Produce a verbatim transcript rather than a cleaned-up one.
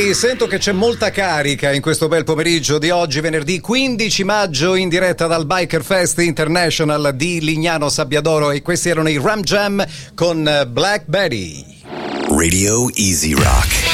Ehi, sento che c'è molta carica in questo bel pomeriggio di oggi, venerdì quindici maggio, in diretta dal Biker Fest International di Lignano Sabbiadoro, e questi erano i Ram Jam con Black Betty. Radio Easy Rock.